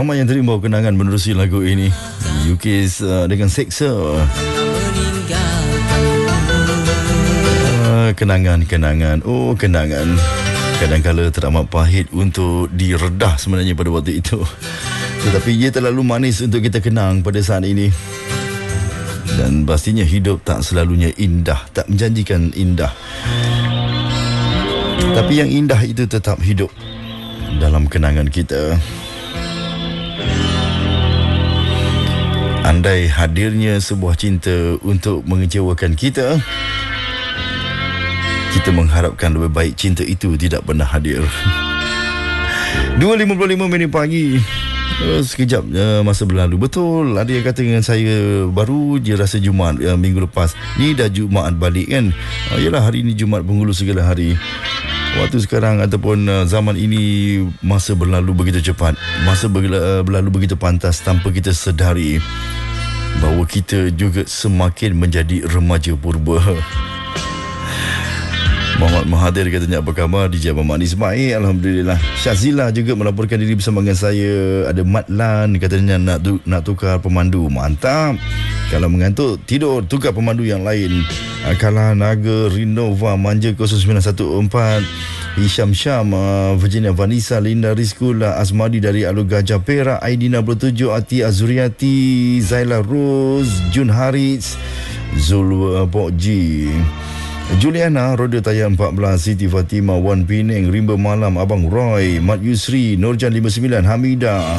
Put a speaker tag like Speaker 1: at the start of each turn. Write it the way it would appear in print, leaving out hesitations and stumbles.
Speaker 1: Ramai yang terima kenangan menerusi lagu ini. Yukis dengan Seksa. Kenangan. Oh, kenangan. Kadang-kala teramat pahit untuk diredah sebenarnya pada waktu itu. Tetapi ia terlalu manis untuk kita kenang pada saat ini. Dan pastinya hidup tak selalunya indah, tak menjanjikan indah. Tapi yang indah itu tetap hidup dalam kenangan kita. Andai hadirnya sebuah cinta untuk mengecewakan kita, kita mengharapkan lebih baik cinta itu tidak pernah hadir. 2.55 minit pagi. Sekejap masa berlalu. Betul, ada yang kata dengan saya, baru je rasa Jumaat minggu lepas. Ni dah Jumaat balik kan. Yalah, hari ni Jumaat penghulu segala hari. Waktu sekarang ataupun zaman ini, masa berlalu begitu cepat. Masa berlalu begitu pantas tanpa kita sedari bahawa kita juga semakin menjadi remaja purba. Muhammad Mahathir katanya, apa khabar DJ Abang Manis? Baik, Alhamdulillah. Syazila juga melaporkan diri bersama dengan saya. Ada Matlan katanya nak tukar pemandu. Mantap. Kalau mengantuk, tidur, tukar pemandu yang lain. Akala Naga Rinova Manja 0914. Hisham Syam, Virginia Vanessa, Linda Rizkula, Azmadi dari Alur Gajah Perak, Aidina 27, Ati Azuriati, Zaila Rose, Jun Harits, Zul Pokji, Juliana, Roda Tayar 14, Siti Fatimah, Wan Penang, Rimba Malam, Abang Roy, Mat Yusri, Nurjan 59, Hamidah,